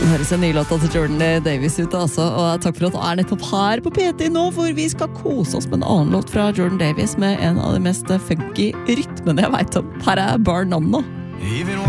Høres en ny låt til Jordan Davis ut altså, og takk for at du nettopp her på PT nå, hvor vi skal kose oss med en annen låt fra Jordan Davis med en av de mest funky rytmene jeg vet om. Her Bar None nå.